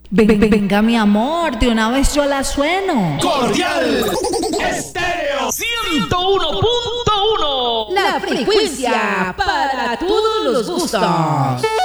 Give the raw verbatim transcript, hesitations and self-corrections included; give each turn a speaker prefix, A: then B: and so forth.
A: Ven- ven- venga, mi amor, de una vez yo la sueno.
B: Cordial Estéreo ciento uno punto uno.
C: La frecuencia para todos los gustos.